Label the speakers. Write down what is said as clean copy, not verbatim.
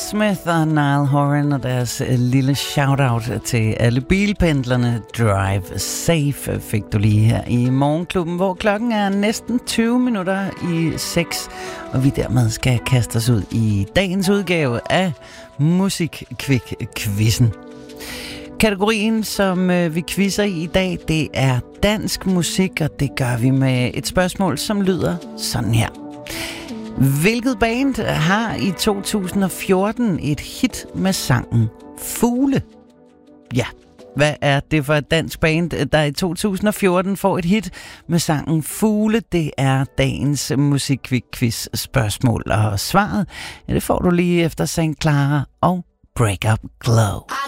Speaker 1: Smith og Niall Horan og deres lille shout-out til alle bilpendlerne. Drive safe fik du lige her i Morgenklubben, hvor klokken er næsten 20 minutter i 6, og vi dermed skal kaste os ud i dagens udgave af Musikkvik-quizzen. Kategorien, som vi quizzer i dag, det er dansk musik, og det gør vi med et spørgsmål, som lyder sådan her. Hvilket band har i 2014 et hit med sangen Fugle? Ja, hvad er det for et dansk band, der i 2014 får et hit med sangen Fugle? Det er dagens Musikkvik-quiz spørgsmål, og svaret, ja, det får du lige efter St. Clara og Break Up Glow.
Speaker 2: I